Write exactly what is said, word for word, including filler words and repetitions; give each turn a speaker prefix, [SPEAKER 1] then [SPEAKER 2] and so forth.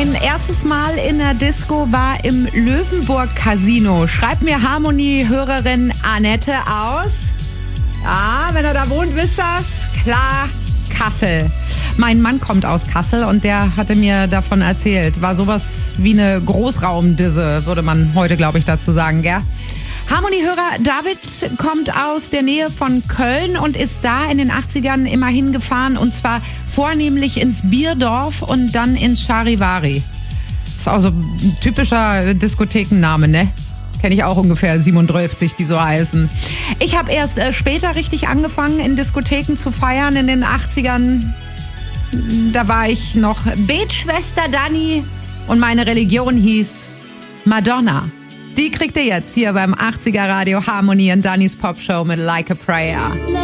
[SPEAKER 1] Mein erstes Mal in der Disco war im Löwenburg Casino. Schreibt mir Harmonie-Hörerin Annette aus. Ja, wenn er da wohnt, wisst ihr's. Klar, Kassel. Mein Mann kommt aus Kassel und der hatte mir davon erzählt. War sowas wie eine Großraumdisse, würde man heute, glaube ich, dazu sagen, gell? Harmonie-Hörer David kommt aus der Nähe von Köln und ist da in den achtzigern immer hingefahren und zwar vornehmlich ins Bierdorf und dann ins Charivari. Ist auch so ein typischer Diskothekenname, ne? Kenne ich auch ungefähr siebenunddreißig, die so heißen. Ich habe erst äh, später richtig angefangen, in Diskotheken zu feiern in den achtzigern. Da war ich noch Betschwester Dani und meine Religion hieß Madonna. Die kriegt ihr jetzt hier beim achtziger Radio Harmonie und Dannys Popshow mit Like a Prayer.